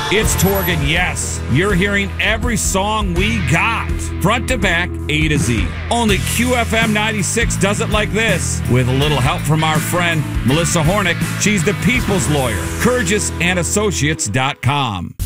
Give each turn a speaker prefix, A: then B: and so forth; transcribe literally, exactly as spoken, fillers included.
A: It's Torgan, yes. You're hearing every song we got, front to back, A to Z. Only Q F M ninety-six does it like this, with a little help from our friend Melissa Hornick. She's the people's lawyer, Kurgis and Associates dot com.